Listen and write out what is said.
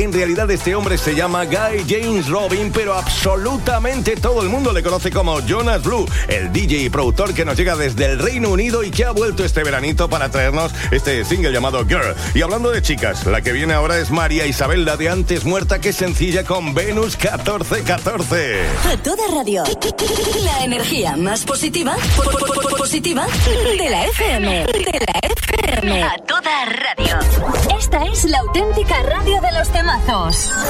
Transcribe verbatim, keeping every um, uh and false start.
En realidad este hombre se llama Guy James Robin, pero absolutamente todo el mundo le conoce como Jonas Blue, el D J y productor que nos llega desde el Reino Unido y que ha vuelto este veranito para traernos este single llamado Girl. Y hablando de chicas, la que viene ahora es María Isabel, la de antes muerta, que es sencilla con Venus catorce catorce. A toda radio. La energía más positiva, positiva de la F M. De la F M. A toda radio. Esta es la auténtica radio de los temazos.